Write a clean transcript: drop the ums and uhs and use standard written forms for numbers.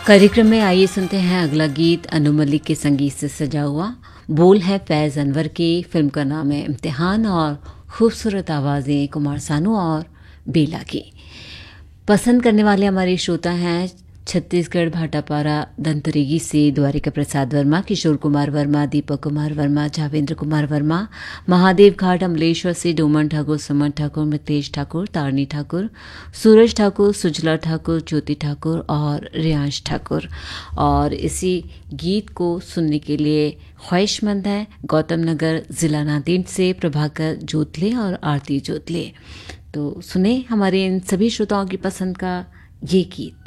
कार्यक्रम में आइए सुनते हैं अगला गीत अनु मलिक के संगीत से सजा हुआ। बोल है फैज़ अनवर के, फिल्म का नाम है इम्तिहान और खूबसूरत आवाज़ें कुमार सानू और बेला की। पसंद करने वाले हमारे श्रोता हैं छत्तीसगढ़ भाटापारा दंतरेगी से द्वारिका प्रसाद वर्मा, किशोर कुमार वर्मा, दीपक कुमार वर्मा, जावेंद्र कुमार वर्मा, महादेव घाट अमलेश्वर से डोमन ठाकुर, सुमन ठाकुर, मितेश ठाकुर, तारणी ठाकुर, सूरज ठाकुर, सुजला ठाकुर, ज्योति ठाकुर और रियांश ठाकुर। और इसी गीत को सुनने के लिए ख्वाहिशमंद हैं गौतम नगर ज़िला नांदेड़ से प्रभाकर जोतले और आरती जोतले। तो सुने हमारे इन सभी श्रोताओं की पसंद का ये गीत।